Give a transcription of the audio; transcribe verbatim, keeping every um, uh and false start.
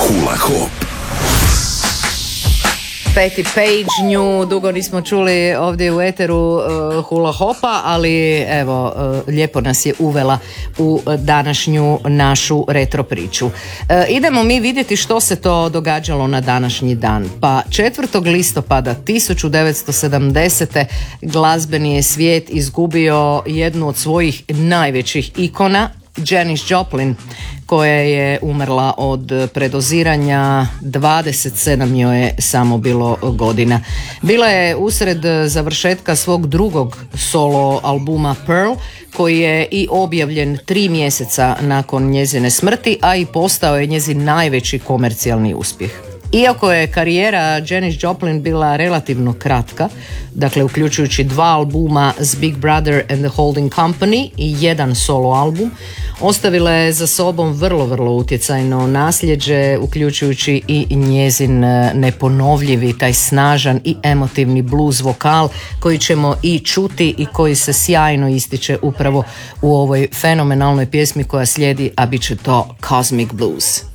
Hula Hop. Patty Page, nju dugo nismo čuli ovdje u eteru uh, Hula Hopa, ali evo, uh, lijepo nas je uvela u današnju našu retro priču. Uh, idemo mi vidjeti što se to događalo na današnji dan. Pa četvrtog listopada tisuću devetsto sedamdesete glazbeni je svijet izgubio jednu od svojih najvećih ikona, Janis Joplin, koja je umrla od predoziranja, dvadeset sedam joj je samo bilo godina. Bila je usred završetka svog drugog solo albuma Pearl, koji je i objavljen tri mjeseca nakon njezine smrti, a i postao je njezin najveći komercijalni uspjeh. Iako je karijera Janis Joplin bila relativno kratka, dakle uključujući dva albuma s Big Brother and the Holding Company i jedan solo album, ostavila je za sobom vrlo, vrlo utjecajno nasljeđe, uključujući i njezin neponovljivi, taj snažan i emotivni blues vokal koji ćemo i čuti i koji se sjajno ističe upravo u ovoj fenomenalnoj pjesmi koja slijedi, a bit će to Cosmic Blues.